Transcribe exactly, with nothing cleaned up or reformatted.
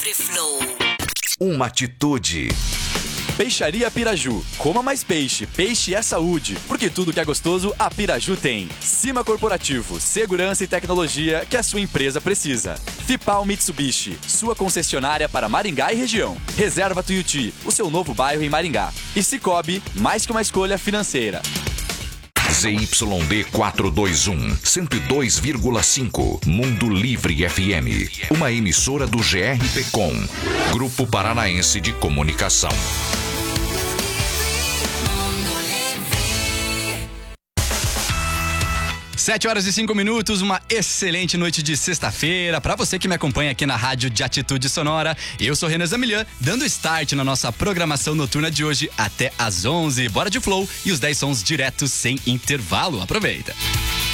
Sempre Flow. Uma atitude. Peixaria Piraju. Coma mais peixe. Peixe é saúde. Porque tudo que é gostoso, a Piraju tem. Cima Corporativo. Segurança e tecnologia que a sua empresa precisa. Fipal Mitsubishi. Sua concessionária para Maringá e região. Reserva Tuiuti. O seu novo bairro em Maringá. E Cicobi. Mais que uma escolha financeira. Z Y D quatrocentos e vinte e um, cento e dois vírgula cinco. Mundo Livre F M. Uma emissora do G R P Com. Grupo Paranaense de Comunicação. Sete horas e cinco minutos, uma excelente noite de sexta-feira. Para você que me acompanha aqui na Rádio de Atitude Sonora, eu sou Renan Zamilian, dando start na nossa programação noturna de hoje até às onze. Bora de Flow e os dez sons diretos sem intervalo. Aproveita!